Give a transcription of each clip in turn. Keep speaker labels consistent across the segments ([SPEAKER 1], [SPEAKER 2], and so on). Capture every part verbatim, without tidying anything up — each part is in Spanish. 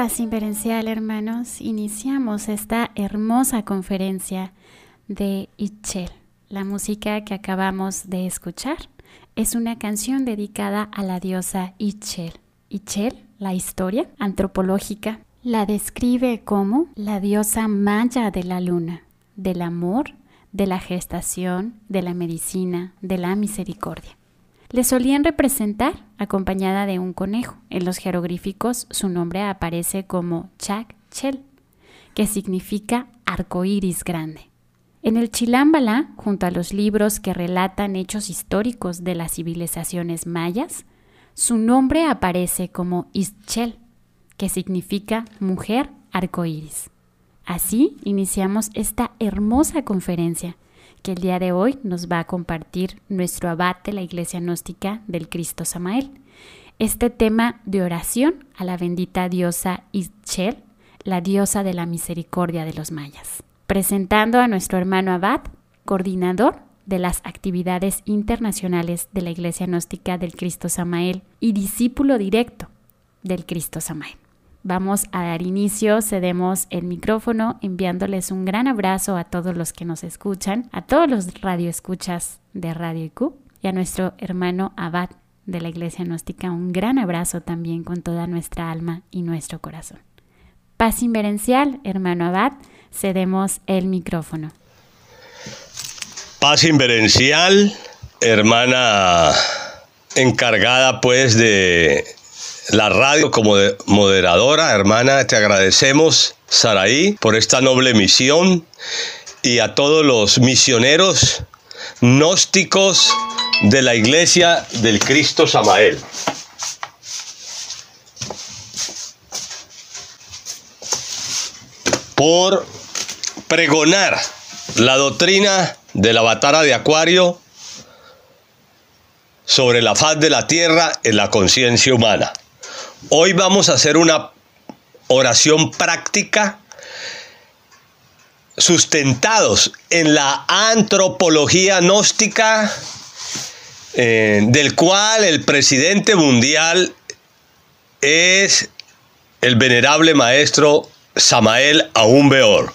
[SPEAKER 1] Paz Inverencial, hermanos, iniciamos esta hermosa conferencia de Ixchel. La música que acabamos de escuchar es una canción dedicada a la diosa Ixchel. Ixchel, la historia antropológica, la describe como la diosa maya de la luna, del amor, de la gestación, de la medicina, de la misericordia. Le solían representar acompañada de un conejo. En los jeroglíficos su nombre aparece como Chak-Chel, que significa arcoíris grande. En el Chilámbala, junto a los libros que relatan hechos históricos de las civilizaciones mayas, su nombre aparece como Ixchel, que significa mujer arcoíris. Así iniciamos esta hermosa conferencia que el día de hoy nos va a compartir nuestro abad de la Iglesia Gnóstica del Cristo Samael. Este tema de oración a la bendita diosa Ixchel, la diosa de la misericordia de los mayas. Presentando a nuestro hermano abad, coordinador de las actividades internacionales de la Iglesia Gnóstica del Cristo Samael y discípulo directo del Cristo Samael. Vamos a dar inicio, cedemos el micrófono enviándoles un gran abrazo a todos los que nos escuchan, a todos los radioescuchas de Radio I Q y a nuestro hermano abad de la Iglesia Gnóstica, un gran abrazo también con toda nuestra alma y nuestro corazón. Paz Inverencial, hermano abad, cedemos el micrófono.
[SPEAKER 2] Paz Inverencial, hermana encargada pues de la radio como moderadora, hermana, te agradecemos, Saraí, por esta noble misión y a todos los misioneros gnósticos de la Iglesia del Cristo Samael. Por pregonar la doctrina de la Avatara de Acuario sobre la faz de la tierra en la conciencia humana. Hoy vamos a hacer una oración práctica sustentados en la antropología gnóstica, eh, del cual el presidente mundial es el venerable maestro Samael Aún Weor.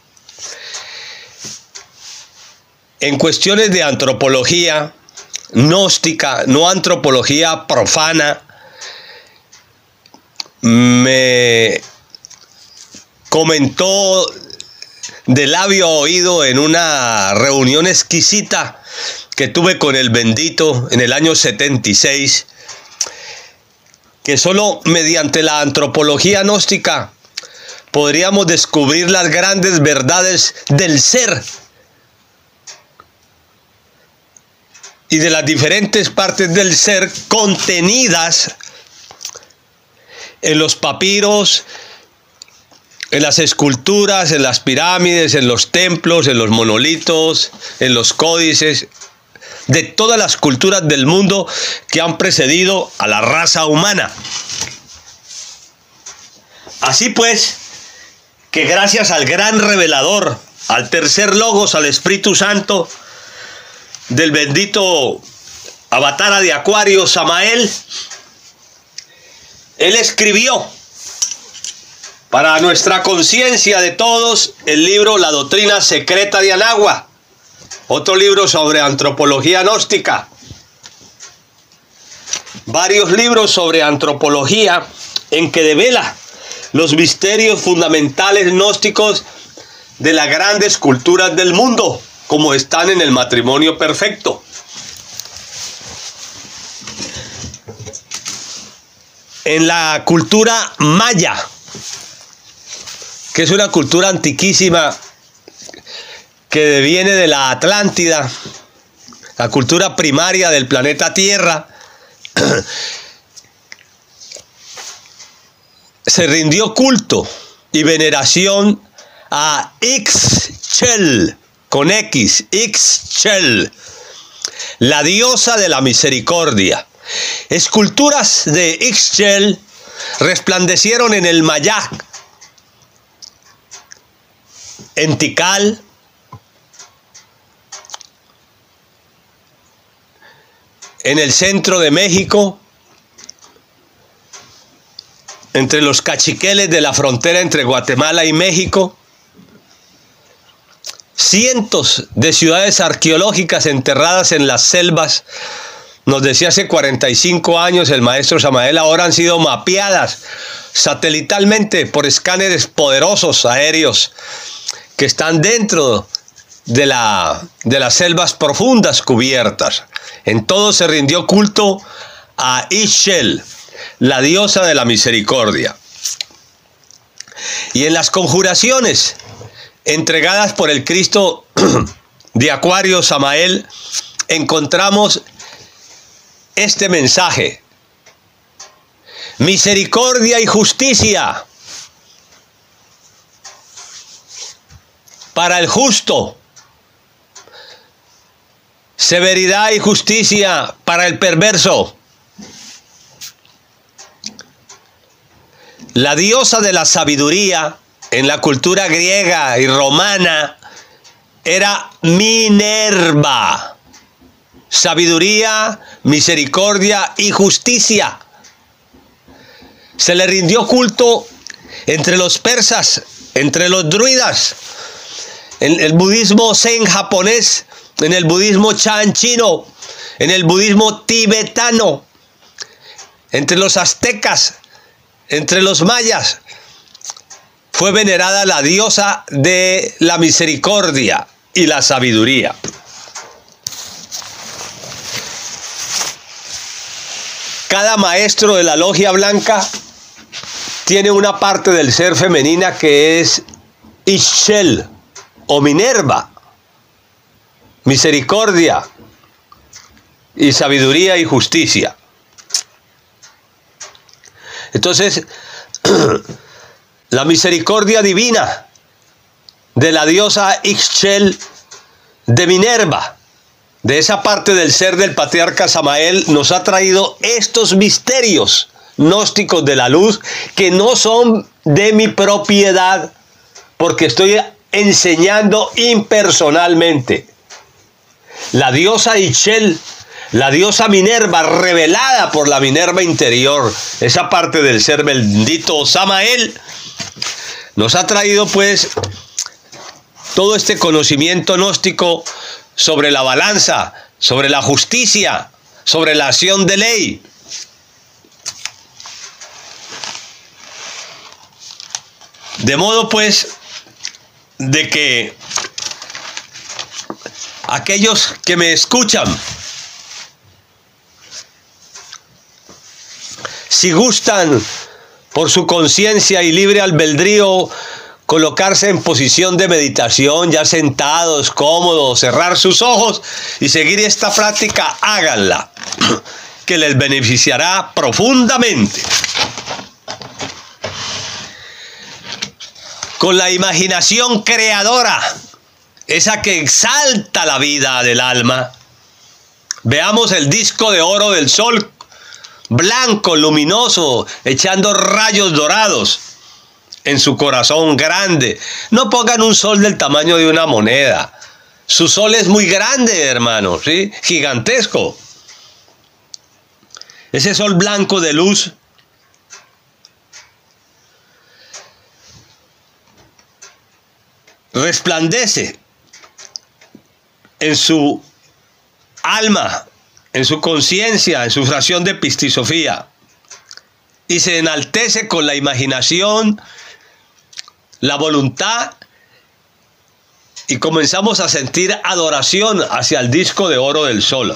[SPEAKER 2] En cuestiones de antropología gnóstica, no antropología profana, me comentó de labio a oído en una reunión exquisita que tuve con el bendito en el año setenta y seis, que solo mediante la antropología gnóstica podríamos descubrir las grandes verdades del ser y de las diferentes partes del ser contenidas en los papiros, en las esculturas, en las pirámides, en los templos, en los monolitos, en los códices, de todas las culturas del mundo que han precedido a la raza humana. Así pues, que gracias al gran revelador, al tercer logos, al Espíritu Santo, del bendito Avatara de Acuario, Samael, él escribió para nuestra conciencia de todos el libro La Doctrina Secreta de Anagua, otro libro sobre antropología gnóstica, varios libros sobre antropología en que devela los misterios fundamentales gnósticos de las grandes culturas del mundo, como están en el matrimonio perfecto. En la cultura maya, que es una cultura antiquísima que viene de la Atlántida, la cultura primaria del planeta Tierra, se rindió culto y veneración a Ixchel, con X, Ixchel, la diosa de la misericordia. Esculturas de Ixchel resplandecieron en el Mayá, en Tikal, en el centro de México, entre los cachiqueles de la frontera entre Guatemala y México. Cientos de ciudades arqueológicas enterradas en las selvas, nos decía hace cuarenta y cinco años el maestro Samael, ahora han sido mapeadas satelitalmente por escáneres poderosos aéreos que están dentro de, la, de las selvas profundas cubiertas. En todo se rindió culto a Ixchel, la diosa de la misericordia. Y en las conjuraciones entregadas por el Cristo de Acuario Samael, encontramos este mensaje: misericordia y justicia para el justo, severidad y justicia para el perverso. La diosa de la sabiduría en la cultura griega y romana era Minerva. Sabiduría, misericordia y justicia. Se le rindió culto entre los persas, entre los druidas, en el budismo zen japonés, en el budismo chan chino, en el budismo tibetano, entre los aztecas, entre los mayas. Fue venerada la diosa de la misericordia y la sabiduría. Cada maestro de la logia blanca tiene una parte del ser femenina que es Ixchel o Minerva, misericordia y sabiduría y justicia. Entonces, la misericordia divina de la diosa Ixchel de Minerva, de esa parte del ser del patriarca Samael, nos ha traído estos misterios gnósticos de la luz que no son de mi propiedad, porque estoy enseñando impersonalmente. La diosa Ixchel, la diosa Minerva, revelada por la Minerva interior, esa parte del ser bendito Samael, nos ha traído pues todo este conocimiento gnóstico sobre la balanza, sobre la justicia, sobre la acción de ley. De modo pues de que aquellos que me escuchan, si gustan por su conciencia y libre albedrío colocarse en posición de meditación, ya sentados, cómodos, cerrar sus ojos y seguir esta práctica, háganla, que les beneficiará profundamente. Con la imaginación creadora, esa que exalta la vida del alma, veamos el disco de oro del sol, blanco, luminoso, echando rayos dorados en su corazón grande. No pongan un sol del tamaño de una moneda. Su sol es muy grande, hermano, ¿sí? Gigantesco. Ese sol blanco de luz resplandece en su alma, en su conciencia, en su fracción de epistisofía, y se enaltece con la imaginación, la voluntad, y comenzamos a sentir adoración hacia el disco de oro del sol.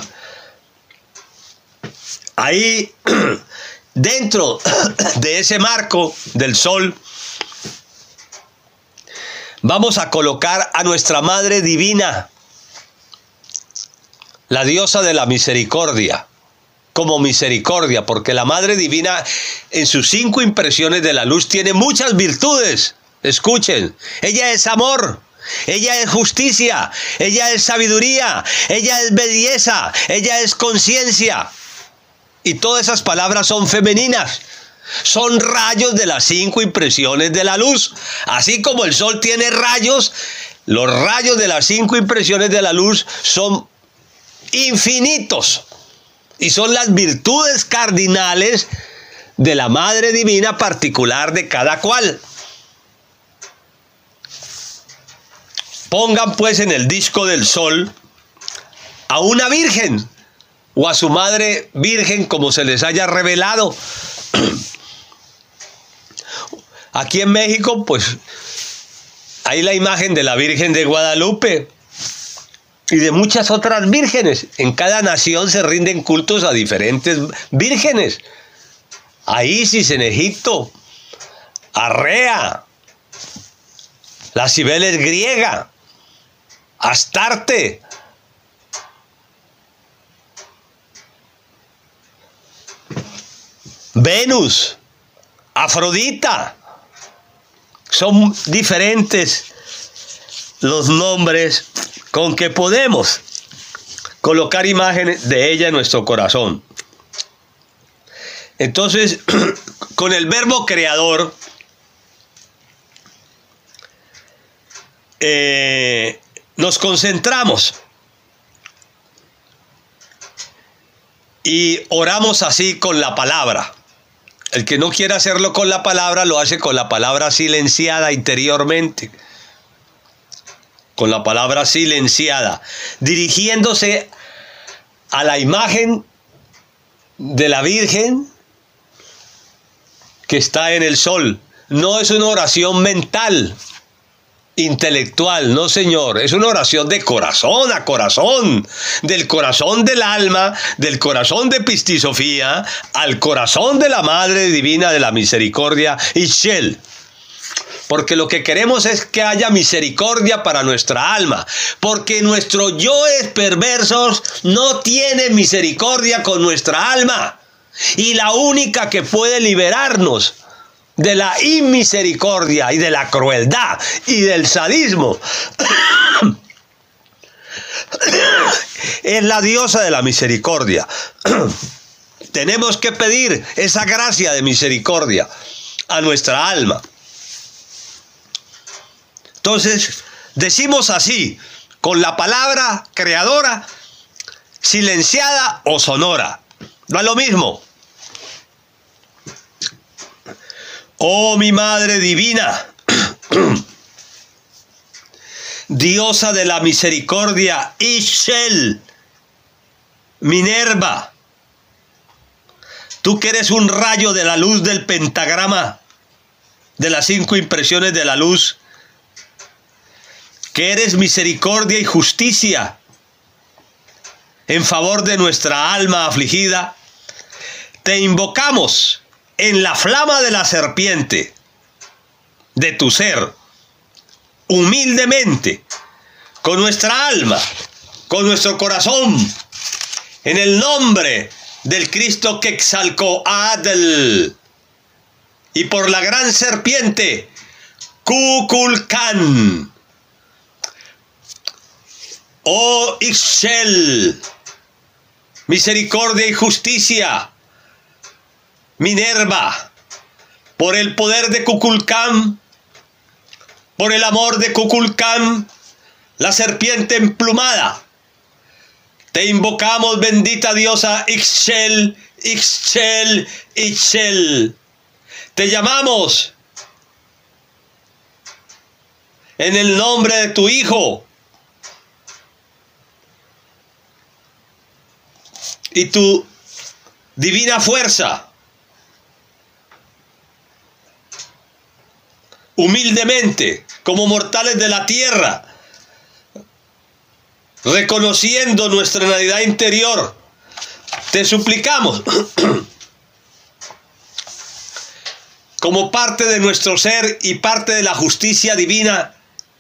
[SPEAKER 2] Ahí, dentro de ese marco del sol, vamos a colocar a nuestra Madre Divina, la diosa de la misericordia, como misericordia, porque la Madre Divina en sus cinco impresiones de la luz tiene muchas virtudes. Escuchen, ella es amor, ella es justicia, ella es sabiduría, ella es belleza, ella es conciencia. Y todas esas palabras son femeninas. Son rayos de las cinco impresiones de la luz. Así como el sol tiene rayos, los rayos de las cinco impresiones de la luz son infinitos. Y son las virtudes cardinales de la Madre Divina particular de cada cual. Pongan pues en el disco del sol a una virgen o a su madre virgen como se les haya revelado. Aquí en México pues hay la imagen de la Virgen de Guadalupe y de muchas otras vírgenes. En cada nación se rinden cultos a diferentes vírgenes. A Isis en Egipto, a Rea, la Cibeles griega, Astarte, Venus, Afrodita. Son diferentes los nombres con que podemos colocar imágenes de ella en nuestro corazón. Entonces, con el verbo creador, eh, nos concentramos y oramos así con la palabra. El que no quiera hacerlo con la palabra, lo hace con la palabra silenciada interiormente. Con la palabra silenciada, dirigiéndose a la imagen de la Virgen que está en el sol. No es una oración mental, intelectual, no señor, es una oración de corazón a corazón, del corazón del alma, del corazón de Pistisofía, al corazón de la Madre Divina de la Misericordia, Ixchel. Porque lo que queremos es que haya misericordia para nuestra alma, porque nuestros yoes perversos no tienen misericordia con nuestra alma, y la única que puede liberarnos de la inmisericordia y de la crueldad y del sadismo es la diosa de la misericordia. Tenemos que pedir esa gracia de misericordia a nuestra alma. Entonces, decimos así, con la palabra creadora, silenciada o sonora. No es lo mismo. Oh mi Madre Divina, diosa de la misericordia, Ixchel, Minerva, tú que eres un rayo de la luz del pentagrama, de las cinco impresiones de la luz, que eres misericordia y justicia en favor de nuestra alma afligida, te invocamos en la flama de la serpiente de tu ser, humildemente, con nuestra alma, con nuestro corazón, en el nombre del Cristo Quetzalcóatl, y por la gran serpiente Kukulcán. Oh Ixchel, misericordia y justicia, Minerva, por el poder de Kukulcán, por el amor de Kukulcán, la serpiente emplumada, te invocamos, bendita diosa Ixchel, Ixchel, Ixchel. Te llamamos en el nombre de tu Hijo y tu divina fuerza. Humildemente, como mortales de la tierra, reconociendo nuestra realidad interior, te suplicamos, como parte de nuestro ser y parte de la justicia divina,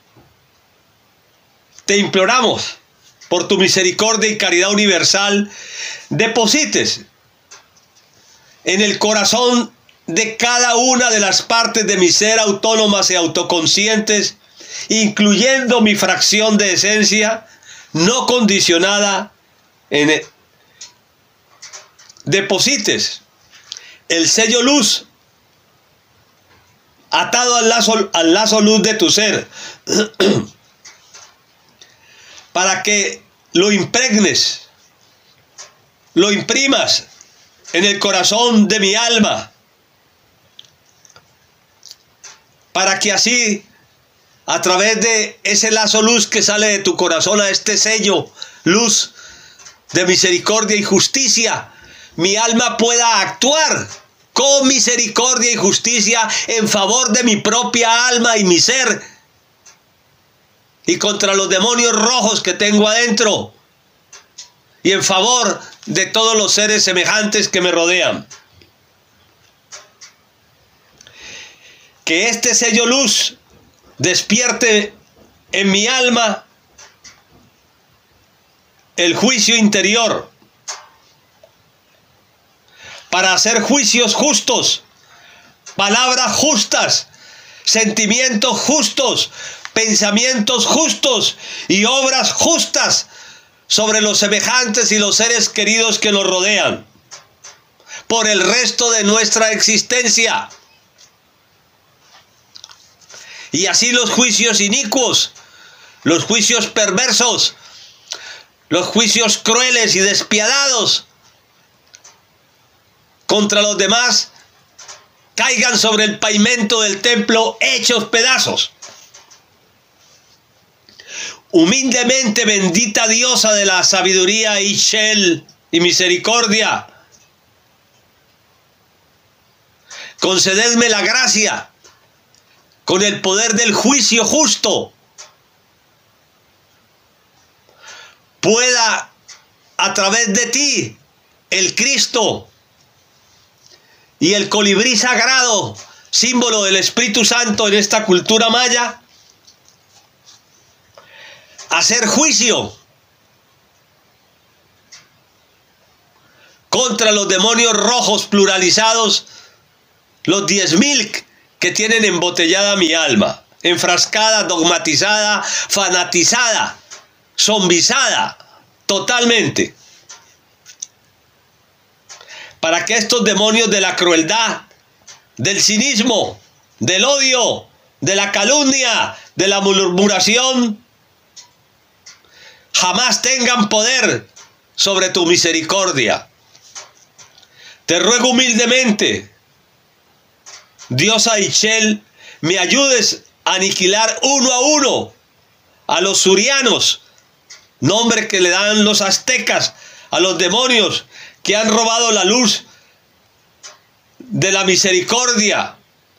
[SPEAKER 2] te imploramos, por tu misericordia y caridad universal, deposites en el corazón de cada una de las partes de mi ser autónomas y autoconscientes, incluyendo mi fracción de esencia, no condicionada, en el, deposites el sello luz, atado al lazo, al lazo luz de tu ser, para que lo impregnes, lo imprimas en el corazón de mi alma, para que así, a través de ese lazo luz que sale de tu corazón, a este sello, luz de misericordia y justicia, mi alma pueda actuar con misericordia y justicia en favor de mi propia alma y mi ser, y contra los demonios rojos que tengo adentro, y en favor de todos los seres semejantes que me rodean. Que este sello luz despierte en mi alma el juicio interior para hacer juicios justos, palabras justas, sentimientos justos, pensamientos justos y obras justas sobre los semejantes y los seres queridos que nos rodean por el resto de nuestra existencia. Y así los juicios inicuos, los juicios perversos, los juicios crueles y despiadados contra los demás caigan sobre el pavimento del templo hechos pedazos. Humildemente, bendita diosa de la sabiduría, Ixchel y misericordia, concededme la gracia con el poder del juicio justo, pueda a través de ti el Cristo y el colibrí sagrado, símbolo del Espíritu Santo en esta cultura maya, hacer juicio contra los demonios rojos pluralizados, los diez mil que tienen embotellada mi alma, enfrascada, dogmatizada, fanatizada, zombizada totalmente, para que estos demonios de la crueldad, del cinismo, del odio, de la calumnia, de la murmuración, jamás tengan poder sobre tu misericordia. Te ruego humildemente, diosa Ixchel, me ayudes a aniquilar uno a uno a los surianos, nombre que le dan los aztecas a los demonios que han robado la luz de la misericordia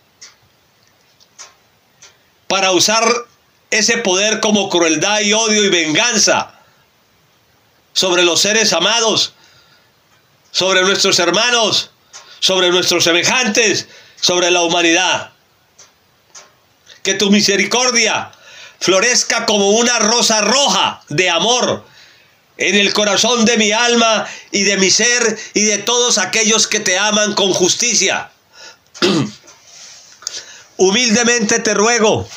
[SPEAKER 2] para usar ese poder como crueldad y odio y venganza sobre los seres amados, sobre nuestros hermanos, sobre nuestros semejantes, sobre la humanidad. Que tu misericordia florezca como una rosa roja de amor en el corazón de mi alma y de mi ser y de todos aquellos que te aman con justicia. Humildemente te ruego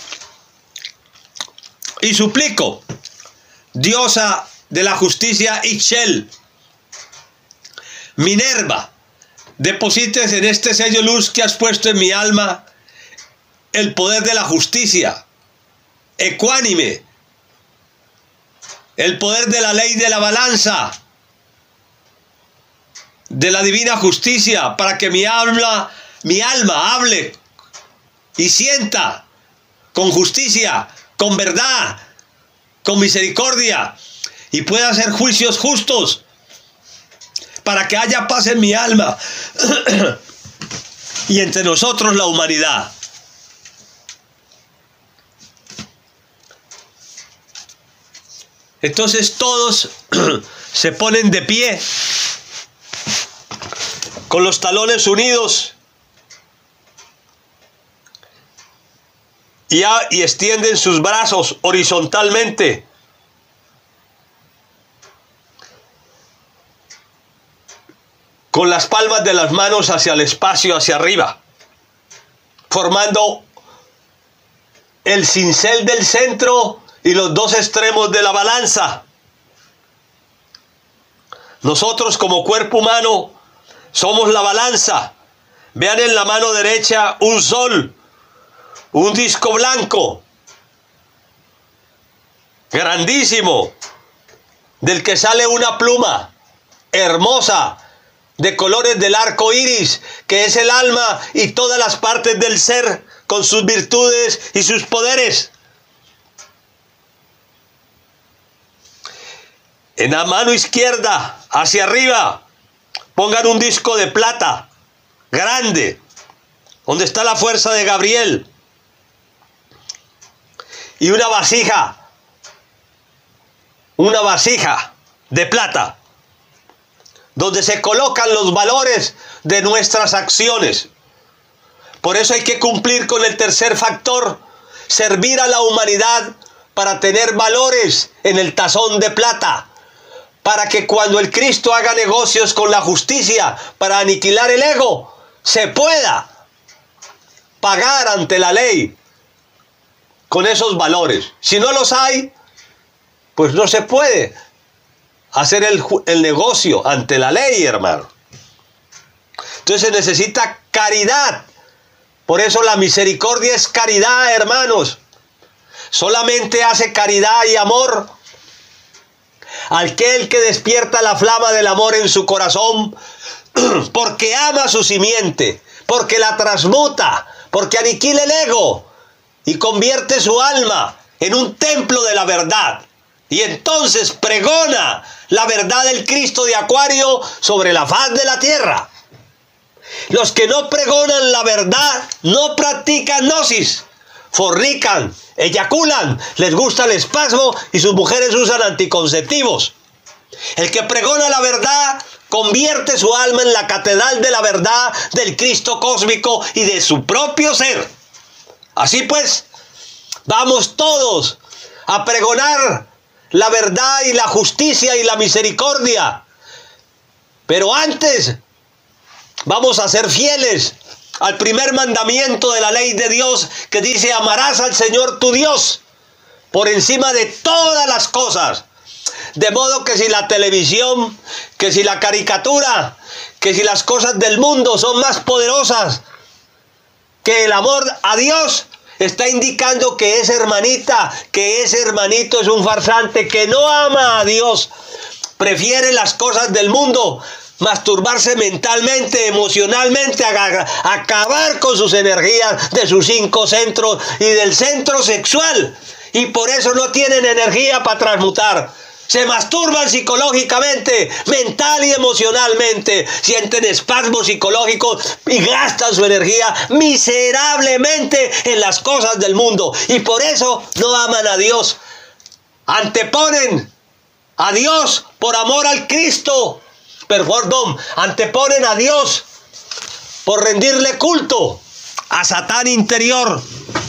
[SPEAKER 2] y suplico, diosa de la justicia Ixchel, Minerva, deposites en este sello luz que has puesto en mi alma el poder de la justicia ecuánime, el poder de la ley de la balanza, de la divina justicia, para que mi alma, mi alma hable y sienta con justicia, con verdad, con misericordia, y pueda hacer juicios justos, para que haya paz en mi alma y entre nosotros la humanidad. Entonces todos se ponen de pie, con los talones unidos, y, a, y extienden sus brazos horizontalmente, con las palmas de las manos hacia el espacio, hacia arriba, formando el cincel del centro y los dos extremos de la balanza. Nosotros como cuerpo humano somos la balanza. Vean en la mano derecha un sol, un disco blanco, grandísimo, del que sale una pluma hermosa, de colores del arco iris, que es el alma y todas las partes del ser, con sus virtudes y sus poderes. En la mano izquierda, hacia arriba, pongan un disco de plata grande, donde está la fuerza de Gabriel, y una vasija, una vasija de plata, donde se colocan los valores de nuestras acciones. Por eso hay que cumplir con el tercer factor, servir a la humanidad para tener valores en el tazón de plata, para que cuando el Cristo haga negocios con la justicia para aniquilar el ego, se pueda pagar ante la ley con esos valores. Si no los hay, pues no se puede hacer el, el negocio ante la ley, hermano. Entonces se necesita caridad. Por eso la misericordia es caridad, hermanos. Solamente hace caridad y amor aquel que despierta la flama del amor en su corazón, porque ama su simiente, porque la transmuta, porque aniquila el ego y convierte su alma en un templo de la verdad. Y entonces pregona la verdad del Cristo de Acuario sobre la faz de la tierra. Los que no pregonan la verdad no practican gnosis, fornican, eyaculan, les gusta el espasmo y sus mujeres usan anticonceptivos. El que pregona la verdad convierte su alma en la catedral de la verdad del Cristo cósmico y de su propio ser. Así pues, vamos todos a pregonar la verdad y la justicia y la misericordia. Pero antes, vamos a ser fieles al primer mandamiento de la ley de Dios, que dice: amarás al Señor tu Dios por encima de todas las cosas. De modo que si la televisión, que si la caricatura, que si las cosas del mundo son más poderosas que el amor a Dios, está indicando que esa hermanita, que ese hermanito es un farsante que no ama a Dios, prefiere las cosas del mundo, masturbarse mentalmente, emocionalmente, a, acabar con sus energías de sus cinco centros y del centro sexual. Y por eso no tienen energía para transmutar. Se masturban psicológicamente, mental y emocionalmente, sienten espasmos psicológicos y gastan su energía miserablemente en las cosas del mundo. Y por eso no aman a Dios. Anteponen a Dios por amor al Cristo. Perdón, anteponen a Dios por rendirle culto a Satán interior.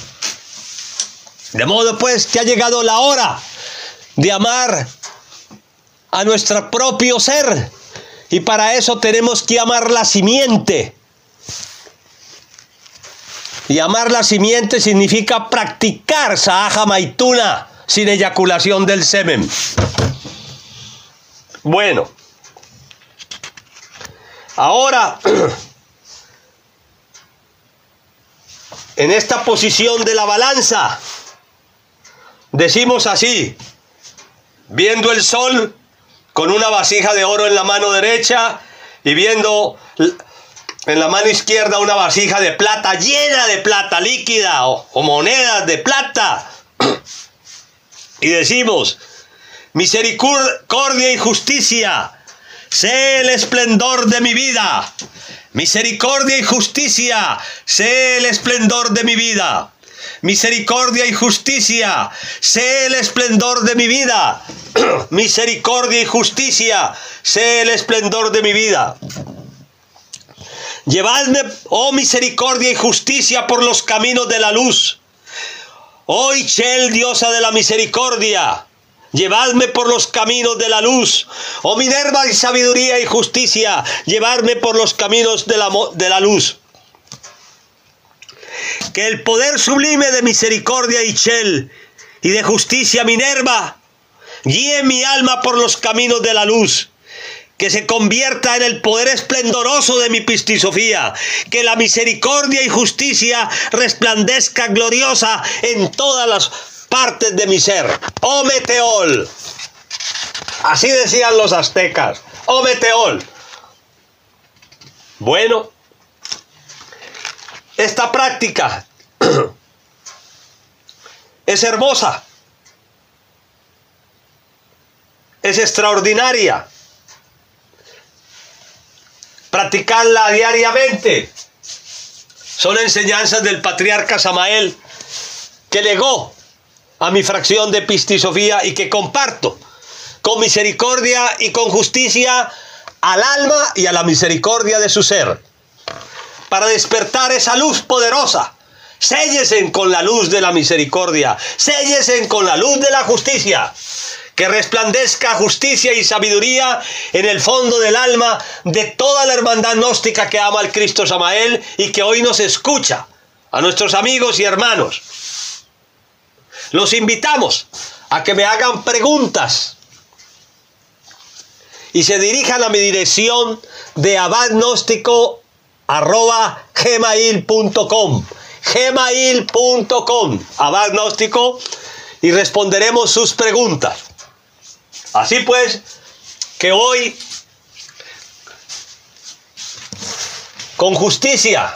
[SPEAKER 2] De modo pues que ha llegado la hora de amar a nuestro propio ser, y para eso tenemos que amar la simiente. Y amar la simiente significa practicar Sahaja Maituna sin eyaculación del semen. Bueno, ahora, en esta posición de la balanza, decimos así, viendo el sol con una vasija de oro en la mano derecha y viendo en la mano izquierda una vasija de plata, llena de plata líquida o, o monedas de plata. Y decimos: misericordia y justicia, sé el esplendor de mi vida. Misericordia y justicia, sé el esplendor de mi vida. Misericordia y justicia, sé el esplendor de mi vida. Misericordia y justicia, sé el esplendor de mi vida. Llevadme, oh misericordia y justicia, por los caminos de la luz. Oh Ichel, diosa de la misericordia, llevadme por los caminos de la luz. Oh Minerva y sabiduría y justicia, llevadme por los caminos de la, de la luz. Que el poder sublime de misericordia Ichel y de justicia Minerva guíe mi alma por los caminos de la luz. Que se convierta en el poder esplendoroso de mi pistisofía. Que la misericordia y justicia resplandezca gloriosa en todas las partes de mi ser. Oh Meteol. Así decían los aztecas. Oh Meteol. Bueno, esta práctica es hermosa, es extraordinaria. Practicarla diariamente. Son enseñanzas del patriarca Samael que legó a mi fracción de Pistisofía y que comparto con misericordia y con justicia al alma y a la misericordia de su ser, para despertar esa luz poderosa. Séllesen con la luz de la misericordia, séllesen con la luz de la justicia, que resplandezca justicia y sabiduría en el fondo del alma de toda la hermandad gnóstica que ama al Cristo Samael y que hoy nos escucha, a nuestros amigos y hermanos. Los invitamos a que me hagan preguntas y se dirijan a mi dirección de abadgnóstico arroba gmail punto com, gmail punto com, abadgnóstico, y responderemos sus preguntas. Así pues, que hoy, con justicia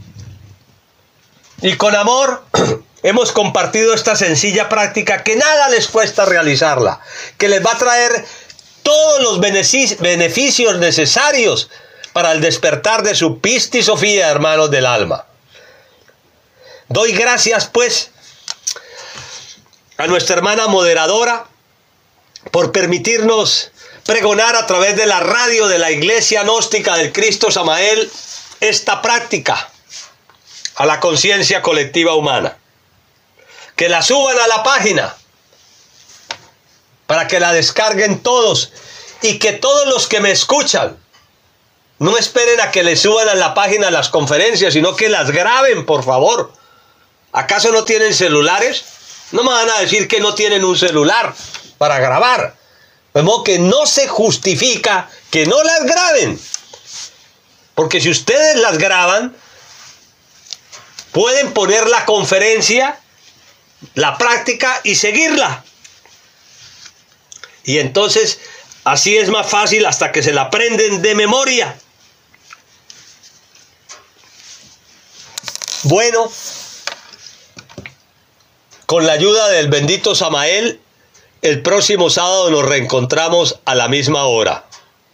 [SPEAKER 2] y con amor, hemos compartido esta sencilla práctica que nada les cuesta realizarla, que les va a traer todos los beneficios necesarios para el despertar de su Pistisofía, hermanos del alma. Doy gracias, pues, a nuestra hermana moderadora por permitirnos pregonar a través de la radio de la Iglesia Gnóstica del Cristo Samael esta práctica a la conciencia colectiva humana. Que la suban a la página para que la descarguen todos y que todos los que me escuchan no esperen a que les suban a la página las conferencias, sino que las graben, por favor. ¿Acaso no tienen celulares? No me van a decir que no tienen un celular para grabar. De modo que no se justifica que no las graben. Porque si ustedes las graban, pueden poner la conferencia, la práctica y seguirla. Y entonces así es más fácil hasta que se la aprenden de memoria. Bueno, con la ayuda del bendito Samael, el próximo sábado nos reencontramos a la misma hora.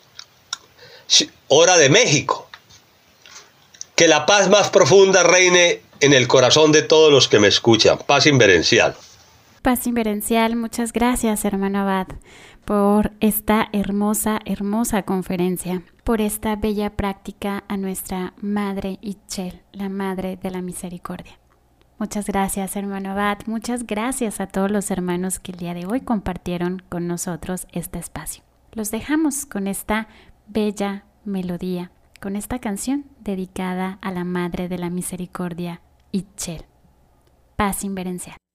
[SPEAKER 2] Hora de México. Que la paz más profunda reine en el corazón de todos los que me escuchan. Paz inverencial.
[SPEAKER 1] Paz inverencial, muchas gracias, hermano Abad, por esta hermosa, hermosa conferencia, por esta bella práctica a nuestra Madre Itchel, la Madre de la Misericordia. Muchas gracias, hermano Abad, muchas gracias a todos los hermanos que el día de hoy compartieron con nosotros este espacio. Los dejamos con esta bella melodía, con esta canción dedicada a la Madre de la Misericordia, Itchel. Paz inverencial.